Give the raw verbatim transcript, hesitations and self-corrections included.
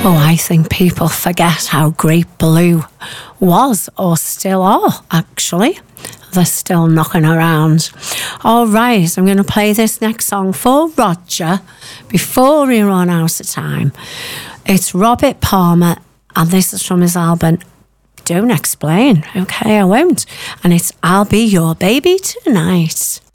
Oh, I think people forget how great Blue was, or still are, actually. They're still knocking around. All right, I'm going to play this next song for Roger before we run out of time. It's Robert Palmer, and this is from his album Don't Explain. Okay, I won't. And it's I'll Be Your Baby Tonight.